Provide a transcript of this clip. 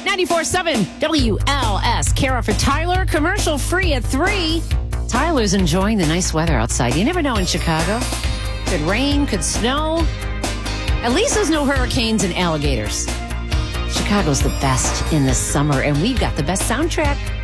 94.7 WLS. Kara for Tyler. Commercial free at 3. Tyler's enjoying the nice weather outside. You never know in Chicago. Could rain, could snow. At least there's no hurricanes and alligators. Chicago's the best in the summer, and we've got the best soundtrack.